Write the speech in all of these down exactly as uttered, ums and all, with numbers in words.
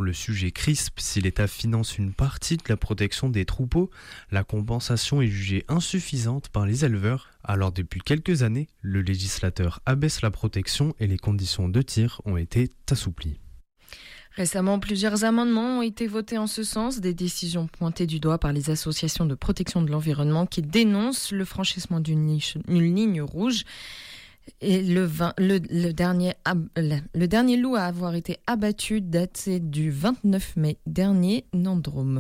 le sujet crispe. Si l'État finance une partie de la protection des troupeaux, la compensation est jugée insuffisante par les éleveurs. Alors depuis quelques années, le législateur abaisse la protection et les conditions de tir ont été assouplies. Récemment, plusieurs amendements ont été votés en ce sens, des décisions pointées du doigt par les associations de protection de l'environnement qui dénoncent le franchissement d'une ligne rouge. Et le, vingt, le, le, dernier, le dernier loup à avoir été abattu datait du vingt-neuf mai dernier dans le Drôme.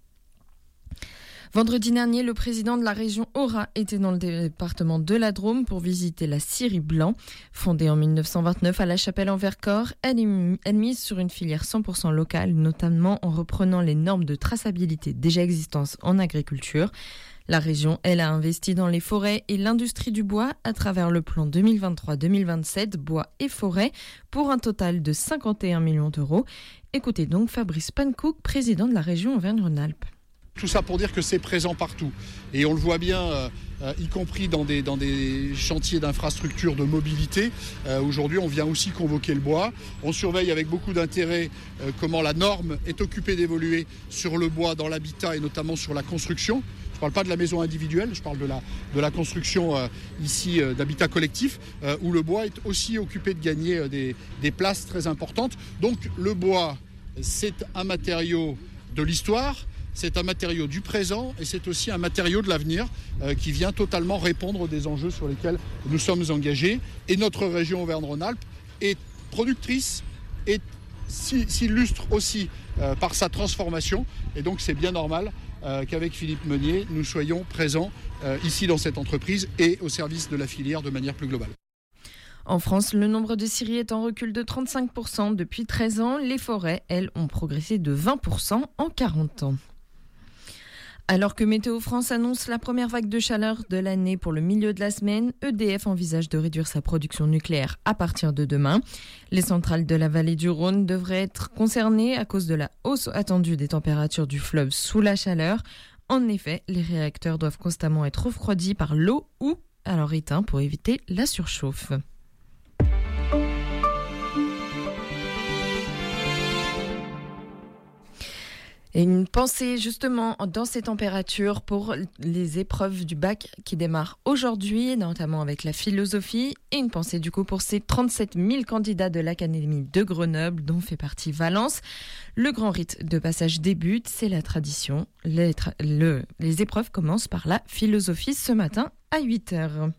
Vendredi dernier, le président de la région Aura était dans le département de la Drôme pour visiter la scierie Blanc. Fondée en dix-neuf cent vingt-neuf à La Chapelle-en-Vercors, elle, est, elle mise sur une filière cent pour cent locale, notamment en reprenant les normes de traçabilité déjà existantes en agriculture. La région, elle, a investi dans les forêts et l'industrie du bois à travers le plan deux mille vingt-trois deux mille vingt-sept Bois et forêts pour un total de cinquante et un millions d'euros. Écoutez donc Fabrice Pankouk, président de la région Auvergne-Rhône-Alpes. Tout ça pour dire que c'est présent partout. Et on le voit bien, euh, euh, y compris dans des, dans des chantiers d'infrastructures de mobilité. Euh, aujourd'hui, on vient aussi convoquer le bois. On surveille avec beaucoup d'intérêt euh, comment la norme est occupée d'évoluer sur le bois dans l'habitat et notamment sur la construction. Je ne parle pas de la maison individuelle, je parle de la, de la construction euh, ici euh, d'habitat collectif, euh, où le bois est aussi occupé de gagner euh, des, des places très importantes. Donc le bois, c'est un matériau de l'histoire. C'est un matériau du présent et c'est aussi un matériau de l'avenir euh, qui vient totalement répondre des enjeux sur lesquels nous sommes engagés. Et notre région Auvergne-Rhône-Alpes est productrice et s'illustre aussi euh, par sa transformation. Et donc c'est bien normal euh, qu'avec Philippe Meunier, nous soyons présents euh, ici dans cette entreprise et au service de la filière de manière plus globale. En France, le nombre de scieries est en recul de trente-cinq pour cent depuis treize ans. Les forêts, elles, ont progressé de vingt pour cent en quarante ans. Alors que Météo France annonce la première vague de chaleur de l'année pour le milieu de la semaine, E D F envisage de réduire sa production nucléaire à partir de demain. Les centrales de la vallée du Rhône devraient être concernées à cause de la hausse attendue des températures du fleuve sous la chaleur. En effet, les réacteurs doivent constamment être refroidis par l'eau ou alors éteints pour éviter la surchauffe. Et une pensée justement dans ces températures pour les épreuves du bac qui démarrent aujourd'hui, notamment avec la philosophie, et une pensée du coup pour ces trente-sept mille candidats de l'Académie de Grenoble dont fait partie Valence. Le grand rite de passage débute, c'est la tradition. Les, tra- le, les épreuves commencent par la philosophie ce matin à huit heures.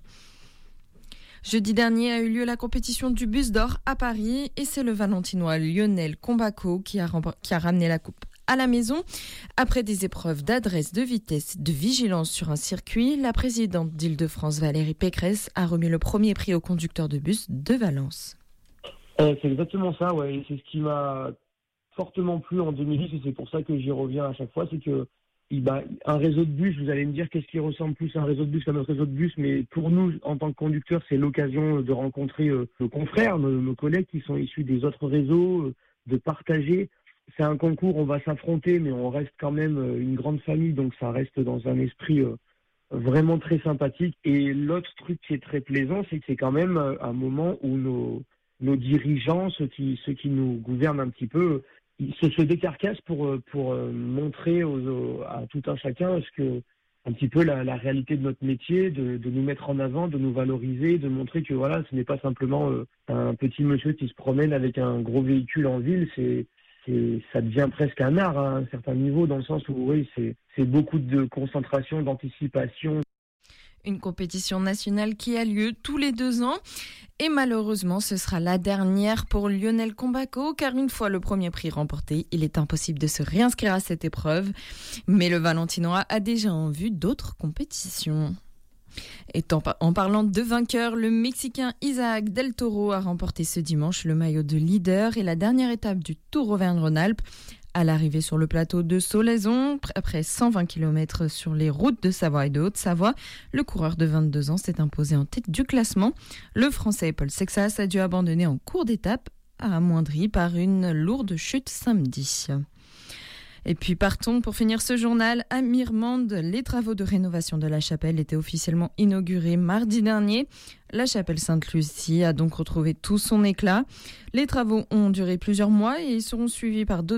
Jeudi dernier a eu lieu la compétition du bus d'or à Paris et c'est le Valentinois Lionel Combaco qui a, rempart- qui a ramené la coupe à la maison. Après des épreuves d'adresse, de vitesse, de vigilance sur un circuit, la présidente d'Île-de-France, Valérie Pécresse, a remis le premier prix au conducteur de bus de Valence. Euh, c'est exactement ça, ouais. C'est ce qui m'a fortement plu en deux mille dix et c'est pour ça que j'y reviens à chaque fois. C'est que bah, un réseau de bus, vous allez me dire qu'est-ce qui ressemble plus à un réseau de bus qu'à notre réseau de bus, mais pour nous, en tant que conducteurs, c'est l'occasion de rencontrer euh, nos confrères, nos, nos collègues qui sont issus des autres réseaux, euh, de partager. C'est un concours, on va s'affronter, mais on reste quand même une grande famille, donc ça reste dans un esprit euh, vraiment très sympathique. Et l'autre truc qui est très plaisant, c'est que c'est quand même un moment où nos, nos dirigeants, ceux qui, ceux qui nous gouvernent un petit peu, ils se, se décarcassent pour, pour montrer aux, aux, à tout un chacun ce que, un petit peu la, la réalité de notre métier, de, de nous mettre en avant, de nous valoriser, de montrer que voilà, ce n'est pas simplement euh, un petit monsieur qui se promène avec un gros véhicule en ville, c'est C'est, ça devient presque un art à un certain niveau, dans le sens où oui, c'est, c'est beaucoup de concentration, d'anticipation. Une compétition nationale qui a lieu tous les deux ans. Et malheureusement, ce sera la dernière pour Lionel Combaco, car une fois le premier prix remporté, il est impossible de se réinscrire à cette épreuve. Mais le Valentinois a déjà en vue d'autres compétitions. Et en parlant de vainqueur, le Mexicain Isaac Del Toro a remporté ce dimanche le maillot de leader et la dernière étape du Tour Auvergne-Rhône-Alpes. À l'arrivée sur le plateau de Solaison, après cent vingt kilomètres sur les routes de Savoie et de Haute-Savoie, le coureur de vingt-deux ans s'est imposé en tête du classement. Le Français Paul Sexas a dû abandonner en cours d'étape, amoindri par une lourde chute samedi. Et puis partons pour finir ce journal à Mirmande. Les travaux de rénovation de la chapelle étaient officiellement inaugurés mardi dernier. La chapelle Sainte-Lucie a donc retrouvé tout son éclat. Les travaux ont duré plusieurs mois et seront suivis par d'autres